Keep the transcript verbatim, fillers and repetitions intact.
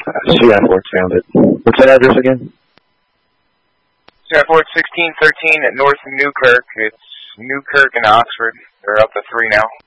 C I Ford found it. What's that address again? C I Ford sixteen thirteen at North Newkirk. It's Newkirk and Oxford. They're up to three now.